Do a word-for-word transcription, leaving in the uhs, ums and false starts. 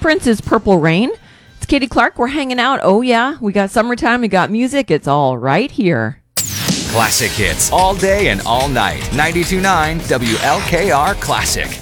Prince's Purple Rain. It's Katie Clark. We're hanging out. Oh, yeah. We got summertime. We got music. It's all right here. Classic hits all day and all night. ninety-two point nine W L K R Classic.